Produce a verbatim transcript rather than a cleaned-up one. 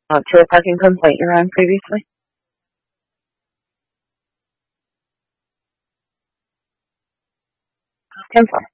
Uh, to a parking complaint you're on previously? ten four.